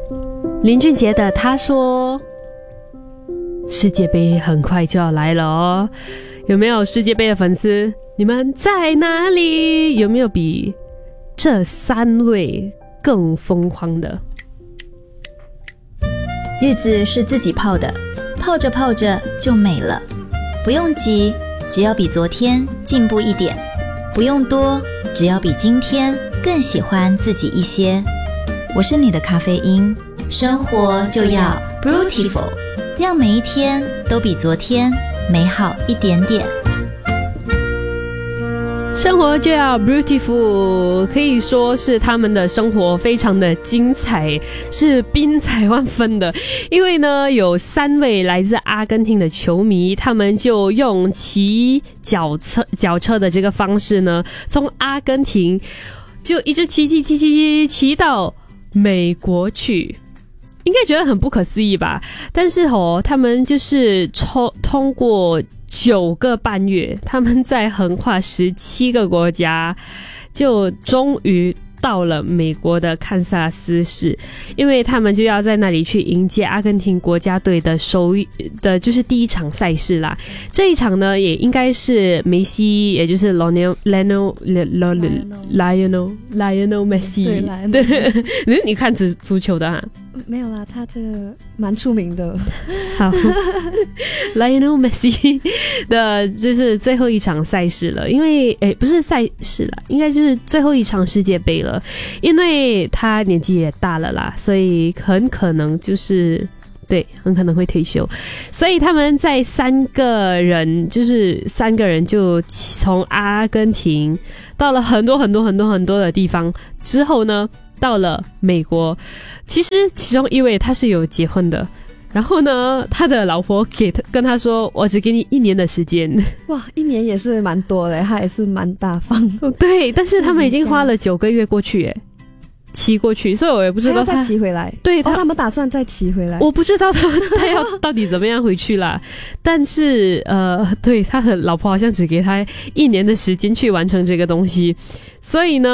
林俊杰的他说，世界杯很快就要来了哦，有没有世界杯的粉丝？你们在哪里？有没有比这3位更疯狂的？ 日子是自己泡的，泡着泡着就美了。不用急，只要比昨天进步一点；不用多，只要比今天更喜欢自己一些。我是你的咖啡因，生活就要 Brutiful， 让每一天都比昨天美好一点点。 生活就要 beautiful， 可以说是他们的生活非常的精彩，是宾彩万分的。因为呢，有3位来自阿根廷的球迷，他们就用骑脚车的这个方式呢，从阿根廷就一直骑到美国去。应该觉得很不可思议吧？但是他们就是通过9个半月，他们在横跨17个国家，就终于到了美国的堪萨斯市，因为他们就要在那里去迎接阿根廷国家队的就是第一场赛事啦。这一场呢，也应该是梅西，也就是 Lionel Messi， 对，你看足球的啊？ 没有啦，他这个蛮出名的。 好，Lionel Messi 的就是最后一场赛事了，因为不是赛事啦，应该就是最后一场世界杯了，因为他年纪也大了啦，所以很可能就是对，很可能会退休，所以他们在3个人就从阿根廷到了很多的地方之后呢，到了美国。其实其中一位他是有结婚的，然后呢，他的老婆跟他说，我只给你1年的时间。 哇，1年也是蛮多的，他也是蛮大方。 对，但是他们已经花了9个月过去，骑过去，所以我也不知道他要再骑回来。 对， 他们打算再骑回来。 我不知道他要到底怎么样回去啦。但是对，他的老婆好像只给他1年的时间去完成这个东西，所以呢。